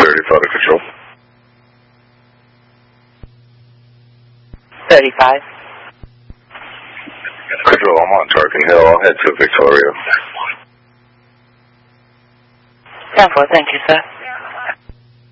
35 to control. 35. Control, I'm on Tarkin Hill. I'll head to Victoria. 10-4, thank you, sir.